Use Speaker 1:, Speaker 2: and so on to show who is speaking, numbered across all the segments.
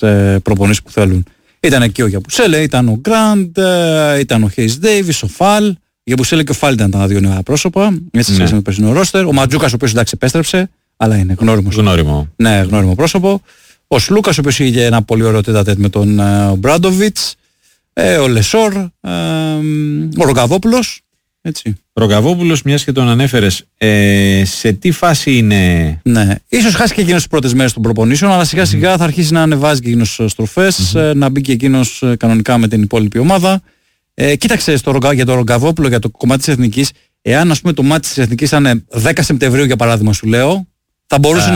Speaker 1: προπονήσεις που θέλουν. Ήταν εκεί ο Γιαμπουσέλε, ήταν ο Γκραντ, ήταν ο Χέις Ντέιβις, ο Φαλ. Ο Γιαμπουσέλε και ο Φαλ ήταν τα δύο νέα πρόσωπα, έτσι σχέση με το περσινό ρόστερ. Ο Ματζούκας, ο οποίος εντάξει επέστρεψε, αλλά είναι γνώριμο. Ναι, γνώριμο πρόσωπο. Ο Σλούκας, ο οποίος είχε ένα πολύ ωραίο τέτα-τέτ με τον Μπράντοβιτς. Ο Λεσόρ, ο Ρογκαβόπουλος. Έτσι.
Speaker 2: Ρογκαβόπουλος, μιας και τον ανέφερες, σε τι φάση είναι?
Speaker 1: Ναι, ίσως χάσει και εκείνος τις πρώτες μέρες των προπονήσεων, αλλά σιγά σιγά θα αρχίσει να ανεβάζει και εκείνος στροφές, να μπει και εκείνος κανονικά με την υπόλοιπη ομάδα. Κοίταξε για τον Ρογκαβόπουλο, για το κομμάτι της Εθνικής, εάν ας πούμε το μάτι της Εθνικής ήταν 10 Σεπτεμβρίου για παράδειγμα, σου λέω, θα μπορούσε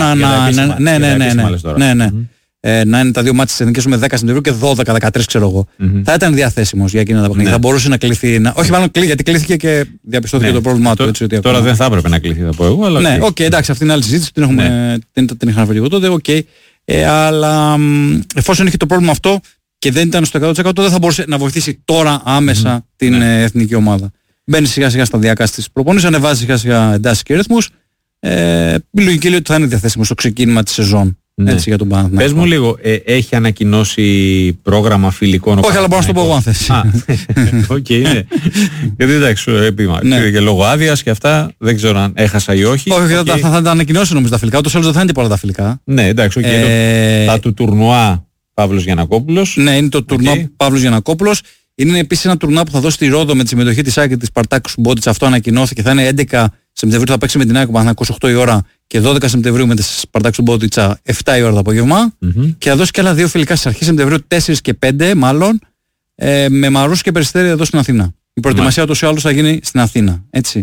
Speaker 1: να είναι τα δύο μάτια της Εθνικής με 10 Σεπτεμβρίου και 12-13 ξέρω εγώ. Θα ήταν διαθέσιμος για εκείνα τα παιχνίδια. Θα μπορούσε να κληθεί. Όχι, μάλλον γιατί κλήθηκε και διαπιστώθηκε το πρόβλημά του. Έτσι, ότι
Speaker 2: τώρα δεν θα έπρεπε να κληθεί, θα πω εγώ. Αλλά
Speaker 1: ναι, εντάξει, αυτή είναι άλλη συζήτηση. Την είχα αναφέρει εγώ τότε. Αλλά εφόσον είχε το πρόβλημα αυτό και δεν ήταν στο 100%, δεν θα μπορούσε να βοηθήσει τώρα άμεσα την εθνική ομάδα. Μπαίνει σιγά σιγά σταδιακά στις προπονήσεις, ανεβάζει σιγά σιγά εντάσεις και ρυθμούς. Η λογική λέει ότι θα είναι διαθέσιμο στο ξεκίνημα της σεζόν.
Speaker 2: Ναι.
Speaker 1: Έτσι, για τον Παναθηναϊκό.
Speaker 2: Πες μου λίγο, έχει ανακοινώσει πρόγραμμα φιλικών?
Speaker 1: Όχι, αλλά μπορώ να σου το πω εγώ αν θες.
Speaker 2: Οκ, ναι. Γιατί εντάξει, και λόγω άδειας και αυτά, δεν ξέρω αν έχασα ή όχι.
Speaker 1: Όχι, θα τα ανακοινώσει νομίζω τα φιλικά, ούτως άλλως δεν θα είναι πολλά τα φιλικά.
Speaker 2: Ναι, εντάξει, τα του τουρνουά Παύλος Γιαννακόπουλος.
Speaker 1: Ναι, είναι το τουρνουά Παύλος Γιαννακόπουλος. Είναι επίσης ένα τουρνουά που θα δώσει τη Ρόδο με τη συμμετοχή της ΑΕΚ και της Σπαρτάκ Σουμπότιτς. Αυτό ανακοινώθηκε. Θα είναι 11 Σεπτεμβρίου, θα παίξει με την ΑΕΚ ο Παναθηναϊκός 8 η ώρα και 12 Σεπτεμβρίου με τη Σπαρτάκ Σουμπότιτσα 7 η ώρα το απόγευμα. Και θα δώσει και άλλα δύο φιλικά στις αρχές Σεπτεμβρίου, 4 και 5 μάλλον, με Μαρούς και Περιστέρι εδώ στην Αθήνα. Η προετοιμασία ούτως ή άλλως θα γίνει στην Αθήνα. Έτσι.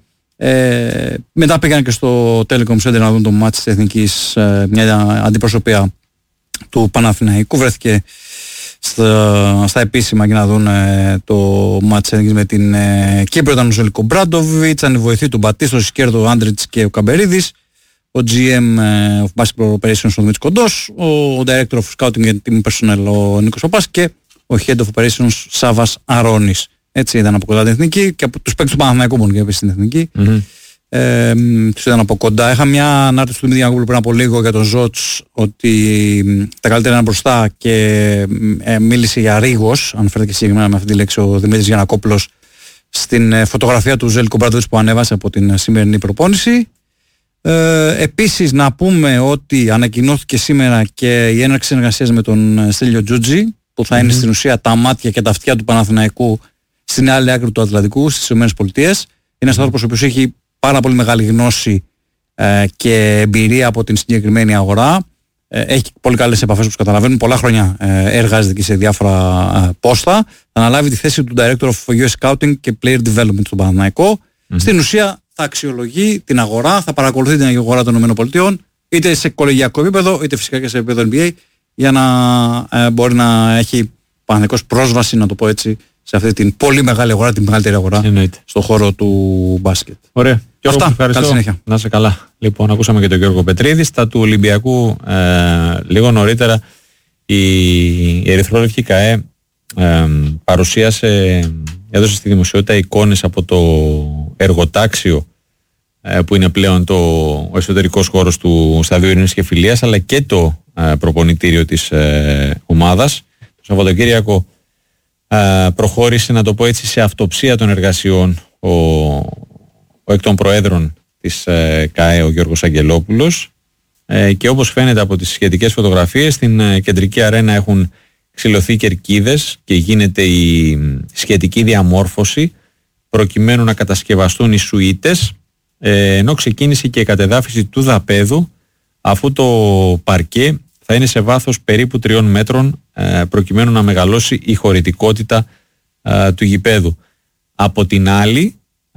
Speaker 1: Μετά πήγαν και στο Telecom Center να δουν το μάτς της Εθνικής, μια αντιπροσωπεία του Παναθηναϊκού. Βρέθηκε στα επίσημα για να δουν το μάτς με την Κύπρο. Ήταν ο Ζελικό Μπράντοβιτς, ήταν η βοηθή του Μπατίστο, ο Σκέρδο, ο Άντριτς και ο Καμπερίδης, ο GM of Basketball Operations ο Δημήτρης Κοντός, ο Director of Scouting and Team Personnel ο Νίκος Παπάς και ο Head of Operations Σάβας Αρώνης. Έτσι ήταν από κοντά την Εθνική και από τους παίκτες του Παναθηναϊκού μόνο και επίσης την Εθνική. Τους είδαν από κοντά. Είχα μια ανάρτηση του Δημήτρη Γιαννακόπουλου πριν από λίγο για τον Ζότς ότι τα καλύτερα είναι μπροστά και μίλησε για ρίγος, αναφέρθηκε συγκεκριμένα με αυτή τη λέξη ο Δημήτρης Γιαννακόπουλος στην φωτογραφία του Ζέλικο Μπράντοβιτς που ανέβασε από την σημερινή προπόνηση. Επίσης να πούμε ότι ανακοινώθηκε σήμερα και η έναρξη συνεργασίας με τον Στέλιο Τζούτζι που θα είναι στην ουσία τα μάτια και τα αυτιά του Παναθηναϊκού στην άλλη άκρη του Ατλαντικού στις ΗΠΑ. Είναι ένας άνθρωπος ο οποίος έχει πάρα πολύ μεγάλη γνώση και εμπειρία από την συγκεκριμένη αγορά. Έχει πολύ καλές επαφές όπως καταλαβαίνουν. Πολλά χρόνια εργάζεται και σε διάφορα πόστα. Θα αναλάβει τη θέση του Director of US Scouting και Player Development στον Παναθηναϊκό. Στην ουσία θα αξιολογεί την αγορά, θα παρακολουθεί την αγορά των ΗΠΑ είτε σε κολεγιακό επίπεδο είτε φυσικά και σε επίπεδο NBA για να μπορεί να έχει Παναθηναϊκός πρόσβαση, να το πω έτσι, σε αυτή την πολύ μεγάλη αγορά, την μεγαλύτερη αγορά στον χώρο του μπάσκετ.
Speaker 2: Ωραία.
Speaker 1: Αυτά. Καλή συνέχεια.
Speaker 2: Να είσαι καλά. Λοιπόν, ακούσαμε και τον Γιώργο Πετρίδη. Στα του Ολυμπιακού λίγο νωρίτερα η Ερυθρόλευκη ΚΑΕ έδωσε στη δημοσιότητα εικόνες από το εργοτάξιο που είναι πλέον ο εσωτερικός χώρος του Σταδίου Ειρήνης και Φιλίας, αλλά και το προπονητήριο της ομάδας. Το Σαββατοκύριακο προχώρησε, να το πω έτσι, σε αυτοψία των εργασιών ο εκ των προέδρων της ΚΑΕ, ο Γιώργος Αγγελόπουλος, και όπως φαίνεται από τις σχετικές φωτογραφίες, στην κεντρική αρένα έχουν ξυλωθεί κερκίδες και γίνεται η σχετική διαμόρφωση προκειμένου να κατασκευαστούν οι σουίτες, ενώ ξεκίνησε και η κατεδάφιση του δαπέδου, αφού το παρκέ θα είναι σε βάθος περίπου 3 μέτρων προκειμένου να μεγαλώσει η χωρητικότητα του γηπέδου. Από την άλλη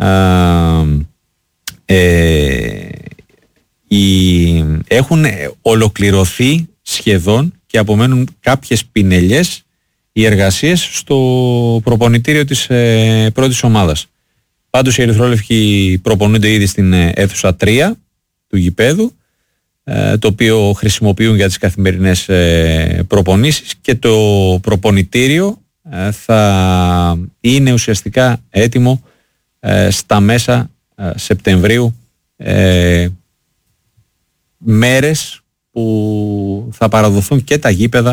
Speaker 2: έχουν ολοκληρωθεί σχεδόν και απομένουν κάποιες πινελιές οι εργασίες στο προπονητήριο της πρώτης ομάδας. Πάντως οι ερυθρόλευκοι προπονούνται ήδη στην αίθουσα 3 του γηπέδου, το οποίο χρησιμοποιούν για τις καθημερινές προπονήσεις, και το προπονητήριο θα είναι ουσιαστικά έτοιμο στα μέσα Σεπτεμβρίου, μέρες που θα παραδοθούν και τα γήπεδα